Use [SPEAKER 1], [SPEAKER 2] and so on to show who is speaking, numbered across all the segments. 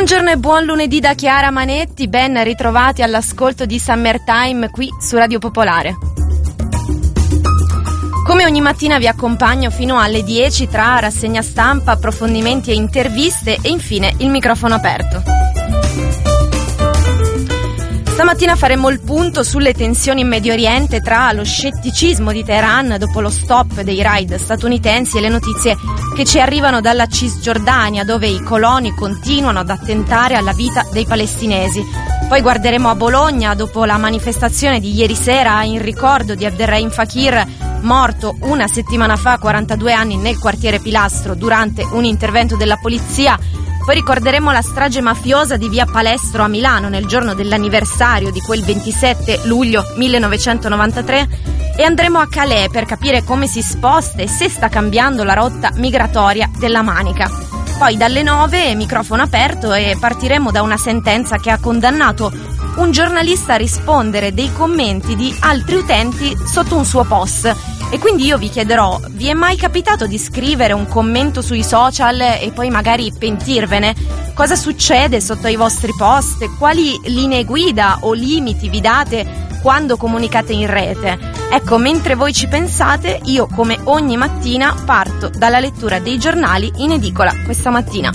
[SPEAKER 1] Buongiorno e buon lunedì da Chiara Manetti, ben ritrovati all'ascolto di Summertime qui su Radio Popolare. Come ogni mattina vi accompagno fino alle 10 tra rassegna stampa, approfondimenti e interviste e infine il microfono aperto. Stamattina faremo il punto sulle tensioni in Medio Oriente tra lo scetticismo di Teheran dopo lo stop dei raid statunitensi e le notizie che ci arrivano dalla Cisgiordania, dove i coloni continuano ad attentare alla vita dei palestinesi. Poi guarderemo a Bologna dopo la manifestazione di ieri sera in ricordo di Abderrahim Fakir, morto una settimana fa, 42 anni, nel quartiere Pilastro durante un intervento della polizia. Poi ricorderemo la strage mafiosa di via Palestro a Milano nel giorno dell'anniversario di quel 27 luglio 1993 e andremo a Calais per capire come si sposta e se sta cambiando la rotta migratoria della Manica. Poi dalle 9 microfono aperto e partiremo da una sentenza che ha condannato un giornalista a rispondere dei commenti di altri utenti sotto un suo post. E quindi io vi chiederò, vi è mai capitato di scrivere un commento sui social e poi magari pentirvene? Cosa succede sotto ai vostri post? Quali linee guida o limiti vi date quando comunicate in rete? Ecco, mentre voi ci pensate, io come ogni mattina parto dalla lettura dei giornali in edicola questa mattina.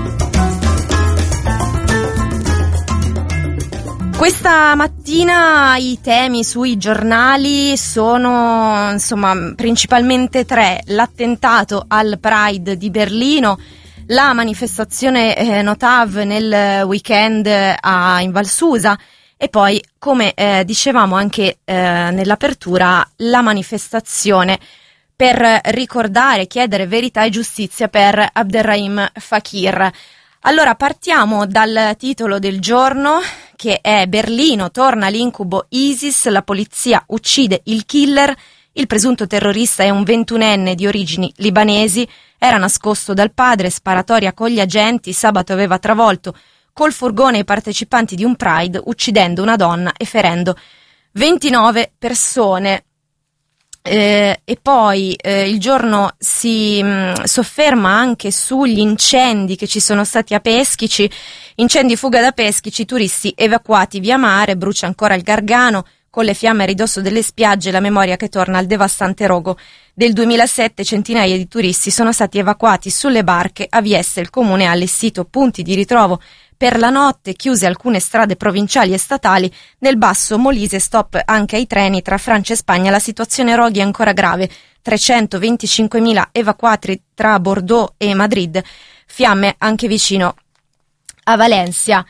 [SPEAKER 1] Questa mattina i temi sui giornali sono principalmente tre: l'attentato al Pride di Berlino, la manifestazione Notav nel weekend in Val Susa e poi, come dicevamo anche nell'apertura, la manifestazione per ricordare, chiedere verità e giustizia per Abderrahim Fakir. Allora partiamo dal titolo del giorno, che è Berlino, torna l'incubo ISIS, la polizia uccide il killer, il presunto terrorista è un 21enne di origini libanesi, era nascosto dal padre, sparatoria con gli agenti, sabato aveva travolto col furgone i partecipanti di un Pride, uccidendo una donna e ferendo 29 persone. E poi il giorno si sofferma anche sugli incendi che ci sono stati a Peschici, incendi fuga da Peschici, turisti evacuati via mare, brucia ancora il Gargano, con le fiamme a ridosso delle spiagge, la memoria che torna al devastante rogo del 2007, centinaia di turisti sono stati evacuati sulle barche, a Vieste il comune ha allestito punti di ritrovo per la notte, chiuse alcune strade provinciali e statali, nel Basso Molise stop anche ai treni tra Francia e Spagna, la situazione roghi è ancora grave, 325.000 evacuati tra Bordeaux e Madrid, fiamme anche vicino a Valencia.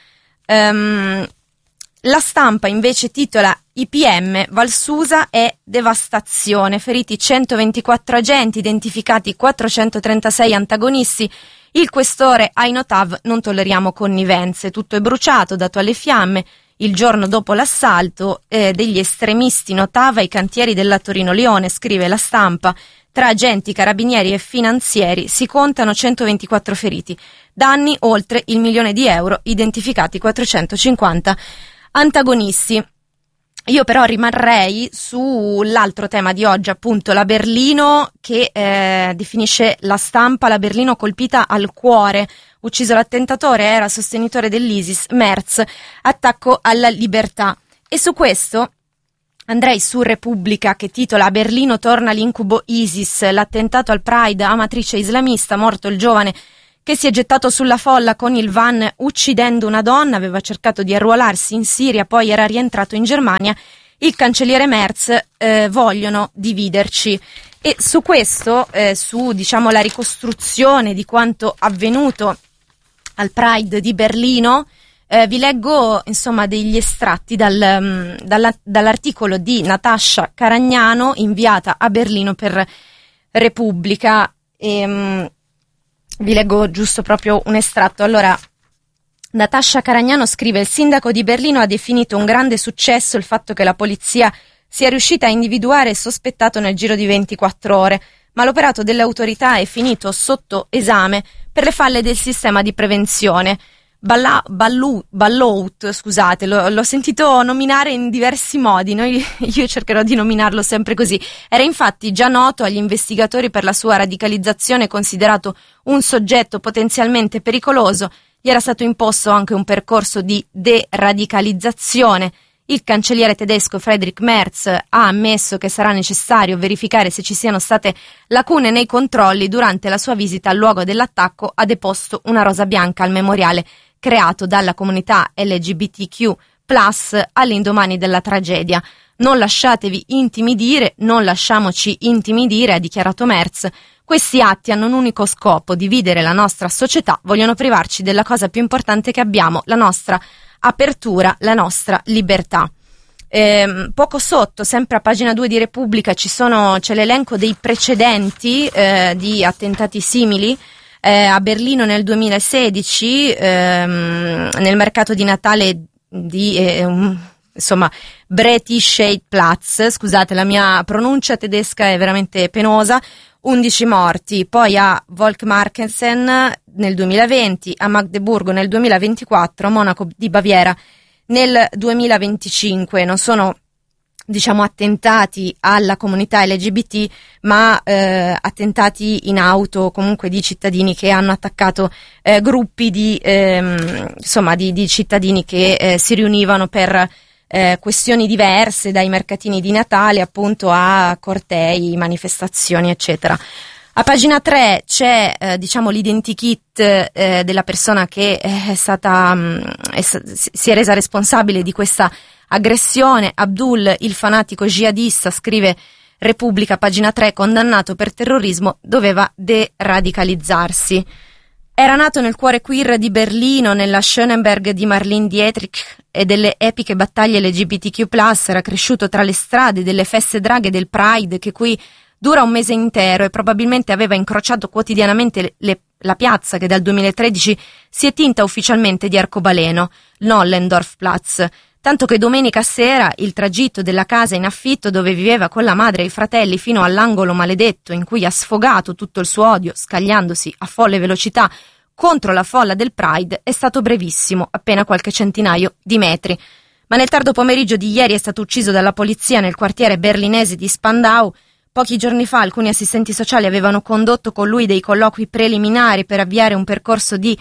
[SPEAKER 1] La Stampa invece titola IPM, Val Susa è devastazione, feriti 124 agenti, identificati 436 antagonisti, il questore ai Notav, non tolleriamo connivenze, tutto è bruciato, dato alle fiamme, il giorno dopo l'assalto degli estremisti Notav ai cantieri della Torino-Lione, scrive La Stampa, tra agenti, carabinieri e finanzieri si contano 124 feriti, danni oltre il €1.000.000, identificati 450 antagonisti. Io però rimarrei sull'altro tema di oggi, appunto la Berlino, che definisce La Stampa la Berlino colpita al cuore, ucciso l'attentatore, era sostenitore dell'ISIS, Merz, attacco alla libertà. E su questo andrei su Repubblica, che titola: a Berlino torna l'incubo ISIS, l'attentato al Pride, amatrice islamista, morto il giovane che si è gettato sulla folla con il van uccidendo una donna, aveva cercato di arruolarsi in Siria, poi era rientrato in Germania, il cancelliere Merz, vogliono dividerci. E su questo, su la ricostruzione di quanto avvenuto al Pride di Berlino, vi leggo degli estratti dall'articolo di Natascia Caragnano inviata a Berlino per Repubblica. Vi leggo giusto proprio un estratto. Allora, Natascia Caragnano scrive: il sindaco di Berlino ha definito un grande successo il fatto che la polizia sia riuscita a individuare il sospettato nel giro di 24 ore, ma l'operato delle autorità è finito sotto esame per le falle del sistema di prevenzione. Ballout, scusate, l'ho sentito nominare in diversi modi, io cercherò di nominarlo sempre così. Era infatti già noto agli investigatori per la sua radicalizzazione, considerato un soggetto potenzialmente pericoloso. Gli era stato imposto anche un percorso di deradicalizzazione. Il cancelliere tedesco Friedrich Merz ha ammesso che sarà necessario verificare se ci siano state lacune nei controlli. Durante la sua visita al luogo dell'attacco ha deposto una rosa bianca al memoriale creato dalla comunità LGBTQ+ all'indomani della tragedia. Non lasciatevi intimidire, non lasciamoci intimidire, ha dichiarato Merz. Questi atti hanno un unico scopo: dividere la nostra società, vogliono privarci della cosa più importante che abbiamo, la nostra apertura, la nostra libertà. Poco sotto, sempre a pagina 2 di Repubblica, c'è l'elenco dei precedenti di attentati simili. A Berlino nel 2016, nel mercato di Natale di Breitscheidplatz, scusate la mia pronuncia tedesca è veramente penosa, 11 morti. Poi a Volkmarkensen nel 2020, a Magdeburgo nel 2024, a Monaco di Baviera nel 2025. Non sono, attentati alla comunità LGBT, ma attentati in auto, comunque di cittadini che hanno attaccato gruppi di cittadini che si riunivano per questioni diverse, dai mercatini di Natale appunto a cortei, manifestazioni, eccetera. A pagina 3 c'è l'identikit della persona che si è resa responsabile di questa aggressione. Abdul, il fanatico jihadista, scrive Repubblica, pagina 3, condannato per terrorismo, doveva deradicalizzarsi. Era nato nel cuore queer di Berlino, nella Schönenberg di Marlene Dietrich e delle epiche battaglie LGBTQ+, era cresciuto tra le strade delle feste draghe del Pride, che qui dura un mese intero, e probabilmente aveva incrociato quotidianamente la piazza che dal 2013 si è tinta ufficialmente di arcobaleno, Nollendorfplatz, tanto che domenica sera il tragitto della casa in affitto dove viveva con la madre e i fratelli fino all'angolo maledetto in cui ha sfogato tutto il suo odio scagliandosi a folle velocità contro la folla del Pride è stato brevissimo, appena qualche centinaio di metri. Ma nel tardo pomeriggio di ieri è stato ucciso dalla polizia nel quartiere berlinese di Spandau. Pochi giorni fa alcuni assistenti sociali avevano condotto con lui dei colloqui preliminari per avviare un percorso di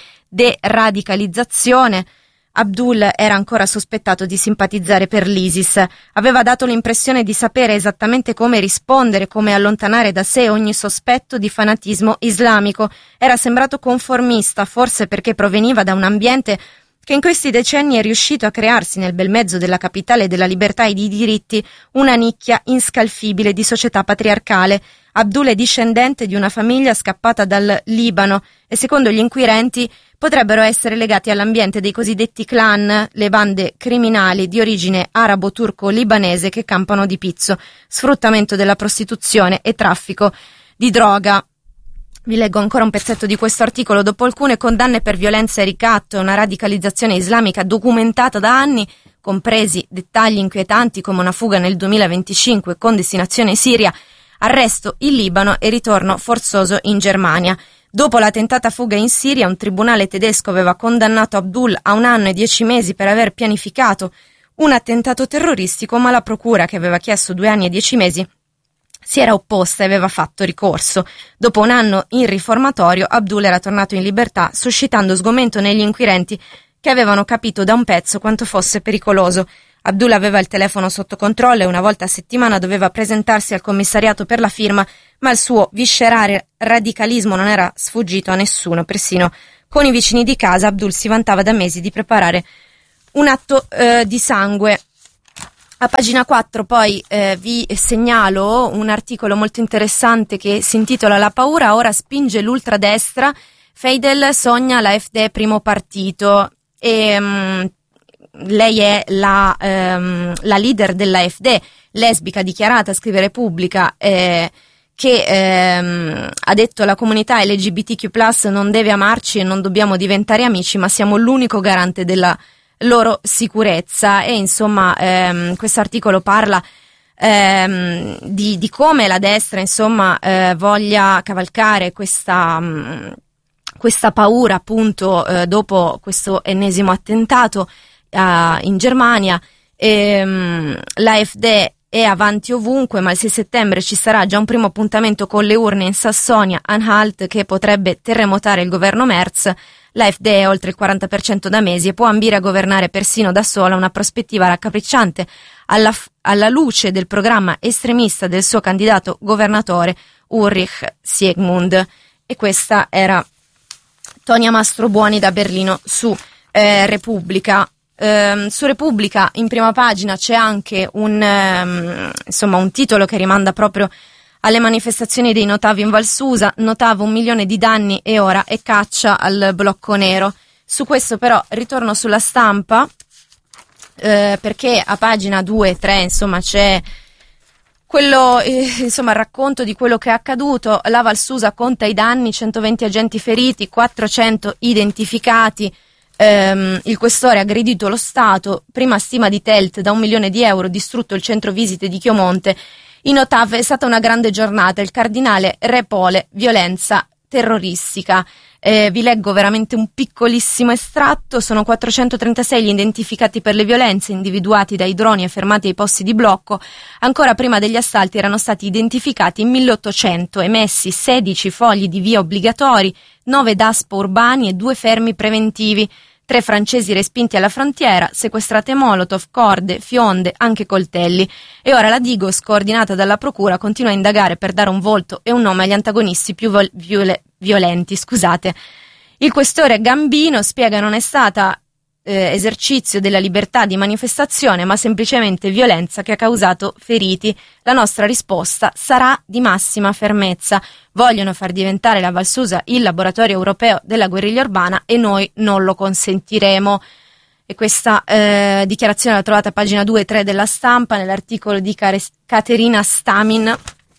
[SPEAKER 1] deradicalizzazione. Abdul era ancora sospettato di simpatizzare per l'ISIS. Aveva dato l'impressione di sapere esattamente come rispondere, come allontanare da sé ogni sospetto di fanatismo islamico. Era sembrato conformista, forse perché proveniva da un ambiente che in questi decenni è riuscito a crearsi nel bel mezzo della capitale della libertà e dei diritti una nicchia inscalfibile di società patriarcale. Abdul è discendente di una famiglia scappata dal Libano e, secondo gli inquirenti, potrebbero essere legati all'ambiente dei cosiddetti clan, le bande criminali di origine arabo-turco-libanese che campano di pizzo, sfruttamento della prostituzione e traffico di droga. Vi leggo ancora un pezzetto di questo articolo. Dopo alcune condanne per violenza e ricatto e una radicalizzazione islamica documentata da anni, compresi dettagli inquietanti come una fuga nel 2025 con destinazione Siria, arresto in Libano e ritorno forzoso in Germania. Dopo la tentata fuga in Siria, un tribunale tedesco aveva condannato Abdul a 1 anno e 10 mesi per aver pianificato un attentato terroristico, ma la procura, che aveva chiesto 2 anni e 10 mesi, si era opposta e aveva fatto ricorso. Dopo 1 anno in riformatorio, Abdul era tornato in libertà, suscitando sgomento negli inquirenti che avevano capito da un pezzo quanto fosse pericoloso. Abdul aveva il telefono sotto controllo e una volta a settimana doveva presentarsi al commissariato per la firma, ma il suo viscerale radicalismo non era sfuggito a nessuno. Persino con i vicini di casa Abdul si vantava da mesi di preparare un atto di sangue. A pagina 4 poi vi segnalo un articolo molto interessante che si intitola "La paura ora spinge l'ultradestra, Feidel sogna la AfD primo partito", e lei è la leader dell'AfD, lesbica dichiarata, scrive Repubblica, che ha detto: la comunità LGBTQ+ non deve amarci e non dobbiamo diventare amici, ma siamo l'unico garante della loro sicurezza. E insomma questo articolo parla di come la destra insomma voglia cavalcare questa paura appunto dopo questo ennesimo attentato in Germania. L'AfD è avanti ovunque, ma il 6 settembre ci sarà già un primo appuntamento con le urne in Sassonia-Anhalt che potrebbe terremotare il governo Merz. L'AfD è oltre il 40% da mesi e può ambire a governare persino da sola, una prospettiva raccapricciante alla luce del programma estremista del suo candidato governatore Ulrich Siegmund. E questa era Tonia Mastrobuoni da Berlino su Repubblica. Su Repubblica in prima pagina c'è anche un titolo che rimanda proprio alle manifestazioni dei Notav in Val Susa. Notav 1 milione di danni e ora è caccia al blocco nero. Su questo però ritorno sulla Stampa, perché a pagina 2 e 3 c'è quello, il racconto di quello che è accaduto. La Val Susa conta i danni, 120 agenti feriti, 400 identificati. Il questore ha aggredito lo Stato, prima stima di Telt da 1 milione di euro, distrutto il centro visite di Chiomonte. In Otav è stata una grande giornata, il cardinale Re Pole, violenza terroristica. Vi leggo veramente un piccolissimo estratto. Sono 436 gli identificati per le violenze, individuati dai droni e fermati ai posti di blocco. Ancora prima degli assalti erano stati identificati 1800, emessi 16 fogli di via obbligatori, 9 DASPO urbani e 2 fermi preventivi. 3 francesi respinti alla frontiera, sequestrate molotov, corde, fionde, anche coltelli. E ora la Digos, coordinata dalla procura, continua a indagare per dare un volto e un nome agli antagonisti più violenti. Il questore Gambino spiega non è stata esercizio della libertà di manifestazione, ma semplicemente violenza che ha causato feriti. La nostra risposta sarà di massima fermezza. Vogliono far diventare la Val Susa il laboratorio europeo della guerriglia urbana e noi non lo consentiremo. E questa dichiarazione la trovate a pagina 2 e 3 della Stampa, nell'articolo di Caterina Stamin.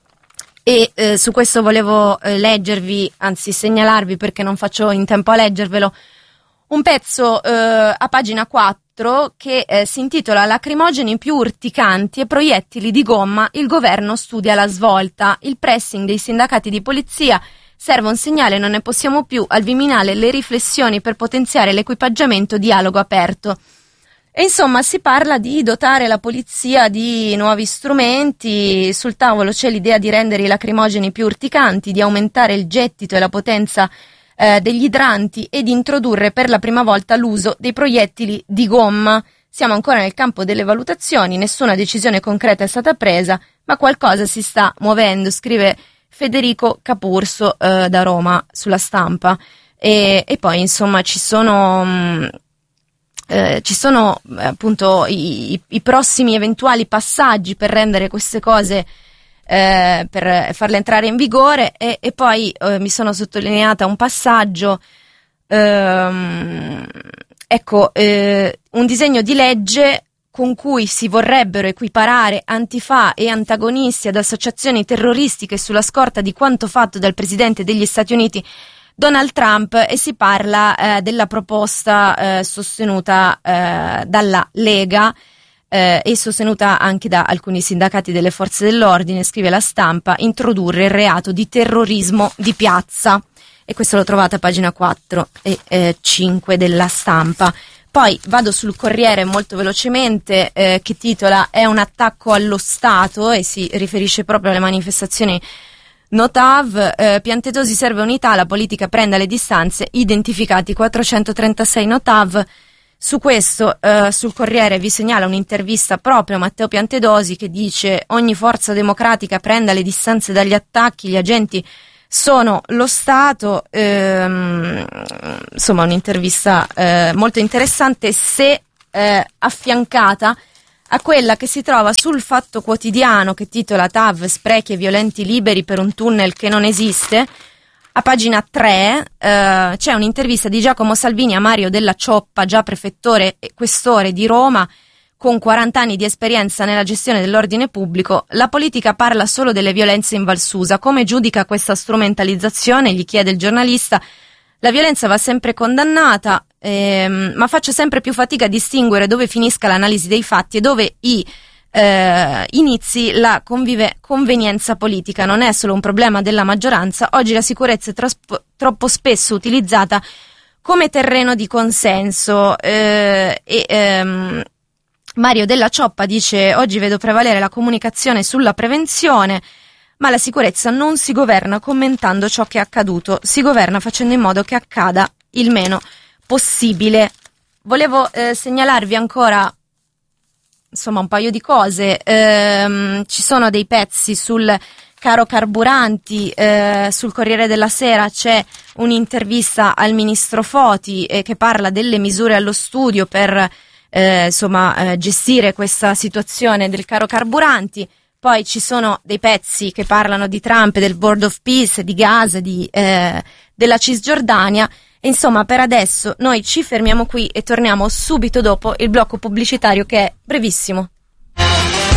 [SPEAKER 1] E su questo volevo leggervi, anzi segnalarvi, perché non faccio in tempo a leggervelo, un pezzo a pagina 4 che si intitola Lacrimogeni più urticanti e proiettili di gomma, il governo studia la svolta, il pressing dei sindacati di polizia, serve un segnale, non ne possiamo più, al Viminale le riflessioni per potenziare l'equipaggiamento, dialogo aperto. E insomma si parla di dotare la polizia di nuovi strumenti. Sul tavolo c'è l'idea di rendere i lacrimogeni più urticanti, di aumentare il gettito e la potenza degli idranti e di introdurre per la prima volta l'uso dei proiettili di gomma. Siamo ancora nel campo delle valutazioni, nessuna decisione concreta è stata presa, ma qualcosa si sta muovendo, scrive Federico Capurso da Roma sulla Stampa. E poi insomma ci sono appunto i prossimi eventuali passaggi per rendere queste cose, per farle entrare in vigore, e poi mi sono sottolineata un passaggio, un disegno di legge con cui si vorrebbero equiparare Antifa e antagonisti ad associazioni terroristiche sulla scorta di quanto fatto dal presidente degli Stati Uniti Donald Trump, e si parla della proposta sostenuta dalla Lega e sostenuta anche da alcuni sindacati delle forze dell'ordine, scrive la Stampa, introdurre il reato di terrorismo di piazza. E questo lo trovate a pagina 4 e 5 della Stampa. Poi vado sul Corriere molto velocemente, che titola "È un attacco allo Stato", e si riferisce proprio alle manifestazioni Notav. Piantedosi, serve unità, la politica prenda le distanze, identificati 436 Notav. Su questo sul Corriere vi segnala un'intervista proprio a Matteo Piantedosi, che dice: ogni forza democratica prenda le distanze dagli attacchi, gli agenti sono lo Stato. Insomma, un'intervista molto interessante, se affiancata a quella che si trova sul Fatto Quotidiano, che titola "TAV, sprechi e violenti liberi per un tunnel che non esiste". A pagina 3 c'è un'intervista di Giacomo Salvini a Mario Della Cioppa, già prefettore e questore di Roma, con 40 anni di esperienza nella gestione dell'ordine pubblico. La politica parla solo delle violenze in Val Susa. Come giudica questa strumentalizzazione? Gli chiede il giornalista. La violenza va sempre condannata, ma faccio sempre più fatica a distinguere dove finisca l'analisi dei fatti e dove inizi la convenienza politica. Non è solo un problema della maggioranza. Oggi la sicurezza è troppo spesso utilizzata come terreno di consenso. Mario Della Cioppa dice: oggi vedo prevalere la comunicazione sulla prevenzione, ma la sicurezza non si governa commentando ciò che è accaduto, si governa facendo in modo che accada il meno possibile. Volevo segnalarvi ancora insomma un paio di cose. Ci sono dei pezzi sul caro carburanti, sul Corriere della Sera c'è un'intervista al ministro Foti che parla delle misure allo studio per gestire questa situazione del caro carburanti. Poi ci sono dei pezzi che parlano di Trump, del Board of Peace, di Gaza, della Cisgiordania. Insomma, per adesso noi ci fermiamo qui e torniamo subito dopo il blocco pubblicitario che è brevissimo.